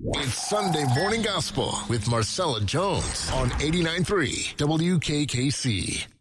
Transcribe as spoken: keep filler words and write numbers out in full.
It's Sunday Morning Gospel with Marcella Jones on eighty-nine point three W K K C.